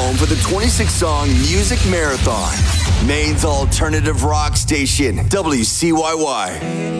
home for the 26-song Music Marathon. Maine's alternative rock station, WCYY.